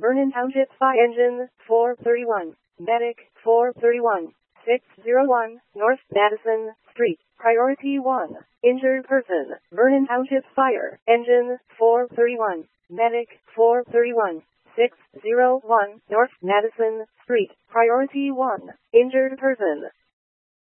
Vernon Township Fire Engine 431. Medic 431. 601 North Madison Street. Priority 1. Injured person. Vernon Township Fire Engine 431. Medic 431. 601 North Madison Street. Priority 1. Injured person.